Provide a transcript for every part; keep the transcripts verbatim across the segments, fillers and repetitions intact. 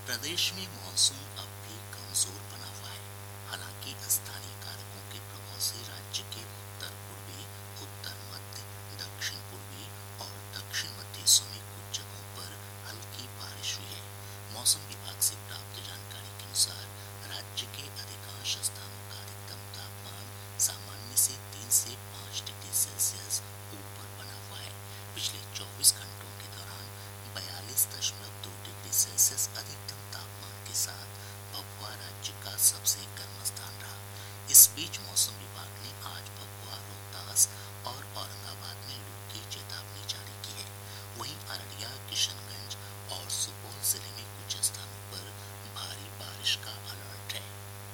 प्रदेश में मानसून अब भी कमजोर बना हुआ है। हालांकि स्थानीय कारकों के प्रभाव से राज्य के उत्तर पूर्वी, उत्तर मध्य, दक्षिण पूर्वी और दक्षिण मध्य हिस्सों में कुछ जगहों पर हल्की बारिश हुई है। मौसम विभाग से प्राप्त जानकारी के अनुसार राज्य के अधिकांश स्थानों का अधिकतम तापमान सामान्य से तीन से पाँच डिग्री सेल्सियस ऊपर बना हुआ है। पिछले चौबीस घंटों के दौरान बयालीस दशमलव दो डिग्री सेल्सियस अधिकतम तापमान के साथ भभुआ राज्य का सबसे गर्म स्थान रहा। इस बीच मौसम विभाग ने आज भभुआ, रोहतास और औरंगाबाद में लू की चेतावनी जारी की है। वहीं अररिया, किशनगंज और सुपौल जिले में कुछ स्थानों पर भारी बारिश का अलर्ट है।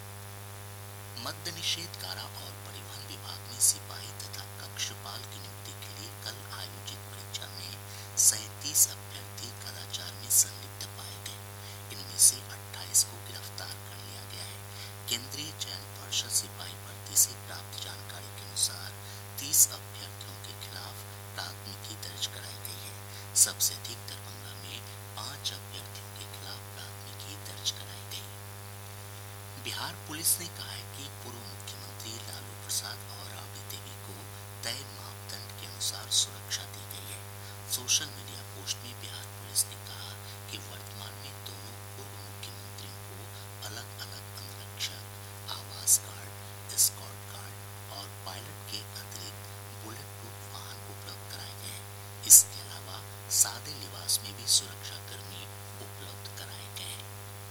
मद्य निषेध कारा और परिवहन विभाग में सिपाही तथा कक्षपाल की नियुक्ति के लिए कल आयोजित परीक्षा में सैंतीस अभ्यर्थी कदाचार में संलिप्त पाए गए। इनमें से अट्ठाईस को गिरफ्तार कर लिया गया है। केंद्रीय चयन पर्षद सिपाही भर्ती से प्राप्त जानकारी के अनुसार तीस अभ्यर्थियों के खिलाफ प्राथमिकी दर्ज कराई गई है। सबसे अधिक दरभंगा में पांच अभ्यर्थियों के खिलाफ प्राथमिकी दर्ज कराई गई। बिहार पुलिस ने कहा है कि पूर्व मुख्यमंत्री लालू प्रसाद और राबड़ी देवी को तय मापदंड के अनुसार सुरक्षा दी गई है। सोशल मीडिया पोस्ट में बिहार पुलिस ने कहा कि वर्तमान में दोनों पूर्व मुख्यमंत्रियों को अलग अलग अंगरक्षक, आवास गार्ड, एस्कॉर्ट गार्ड और पायलट के अतिरिक्त बुलेट प्रूफ वाहन उपलब्ध कराए गए हैं। इसके अलावा सादे लिबास में भी सुरक्षा कर्मी उपलब्ध कराए गए हैं।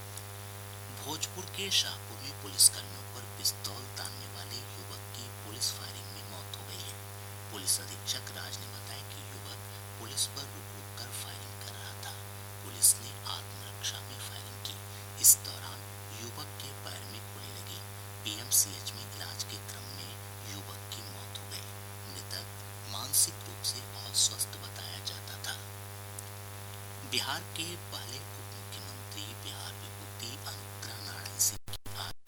भोजपुर के शाहपुर में पुलिसकर्मियों पर पिस्तौल तानने वाले युवक की पुलिस फायरिंग में मौत हो गई है। पुलिस अधीक्षक राज ने बताया कि युवक पुलिस पर रुक रुक कर फायरिंग कर रहा था। पुलिस ने आत्मरक्षा में फायरिंग की। इस दौरान युवक के पैर में गोली लगी। पीएमसीएच में इलाज के क्रम में युवक की मौत हो गई। मृतक मानसिक रूप से अस्वस्थ बताया जाता था। बिहार के पहले